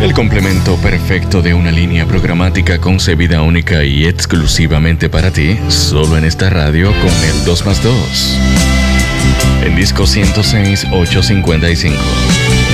El complemento perfecto de una línea programática concebida única y exclusivamente para ti, solo en esta radio con el 2+2. En disco 106-855.